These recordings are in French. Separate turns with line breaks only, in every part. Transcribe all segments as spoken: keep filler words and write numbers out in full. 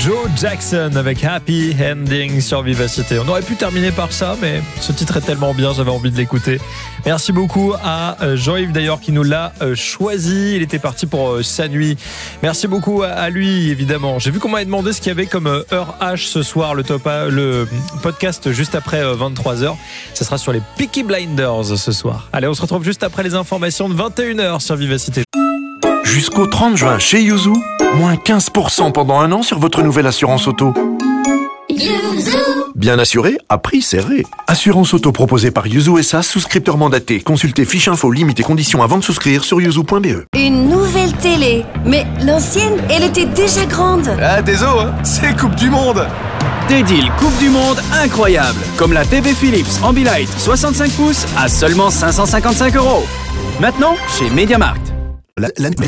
Joe Jackson avec Happy Ending sur Vivacité. On aurait pu terminer par ça, mais ce titre est tellement bien, j'avais envie de l'écouter. Merci beaucoup à Jean-Yves d'ailleurs qui nous l'a choisi. Il était parti pour sa nuit. Merci beaucoup à lui évidemment. J'ai vu qu'on m'avait demandé ce qu'il y avait comme heure H ce soir, le, top, le podcast juste après vingt-trois heures. Ce sera sur les Peaky Blinders ce soir. Allez, on se retrouve juste après les informations de vingt et une heures sur Vivacité.
Jusqu'au trente juin chez Yuzu, moins quinze pour cent pendant un an sur votre nouvelle assurance auto. Yuzu. Bien assuré, à prix serré. Assurance auto proposée par Yuzu S A, souscripteur mandaté. Consultez fiche info, limite et conditions avant de souscrire sur yuzu point b e.
Une nouvelle télé, mais l'ancienne, elle était déjà grande.
Ah, désolé, hein, c'est Coupe du Monde.
Des deals Coupe du Monde incroyables, comme la T V Philips Ambilight soixante-cinq pouces à seulement cinq cent cinquante-cinq euros. Maintenant, chez MediaMarkt.
La, la, la...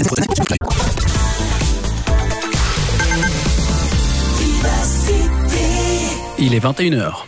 Il est vingt et une heures.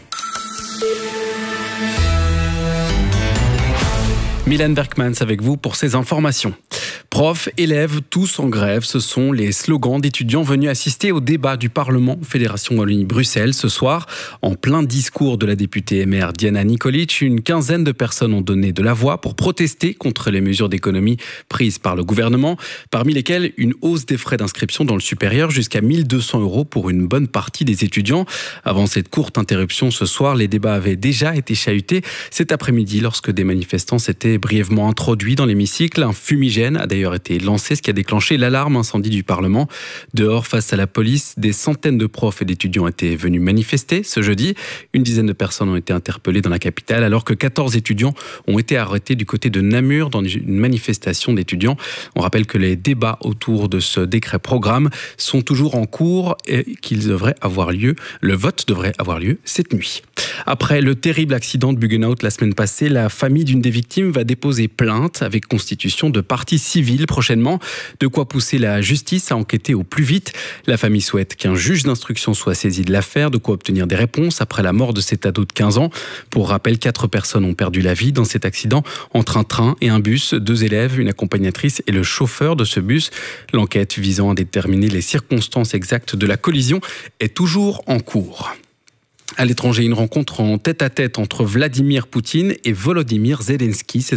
Mylène Berkmans avec vous pour ces informations. Profs, élèves, tous en grève, ce sont les slogans d'étudiants venus assister au débat du Parlement Fédération Wallonie-Bruxelles ce soir. En plein discours de la députée M R Diana Nikolic, une quinzaine de personnes ont donné de la voix pour protester contre les mesures d'économie prises par le gouvernement, parmi lesquelles une hausse des frais d'inscription dans le supérieur jusqu'à mille deux cents euros pour une bonne partie des étudiants. Avant cette courte interruption ce soir, les débats avaient déjà été chahutés cet après-midi lorsque des manifestants s'étaient brièvement introduits dans l'hémicycle. Un fumigène a d'ailleurs été lancé, ce qui a déclenché l'alarme incendie du Parlement. Dehors, face à la police, des centaines de profs et d'étudiants étaient venus manifester ce jeudi. Une dizaine de personnes ont été interpellées dans la capitale, alors que quatorze étudiants ont été arrêtés du côté de Namur dans une manifestation d'étudiants. On rappelle que les débats autour de ce décret programme sont toujours en cours et qu'ils devraient avoir lieu. Le vote devrait avoir lieu cette nuit. Après le terrible accident de Buggenhout la semaine passée, la famille d'une des victimes va déposer plainte avec constitution de partie civile prochainement. De quoi pousser la justice à enquêter au plus vite. La famille souhaite qu'un juge d'instruction soit saisi de l'affaire, de quoi obtenir des réponses après la mort de cet ado de quinze ans. Pour rappel, quatre personnes ont perdu la vie dans cet accident entre un train et un bus. Deux élèves, une accompagnatrice et le chauffeur de ce bus. L'enquête visant à déterminer les circonstances exactes de la collision est toujours en cours. À l'étranger, une rencontre en tête-à-tête entre Vladimir Poutine et Volodymyr Zelensky.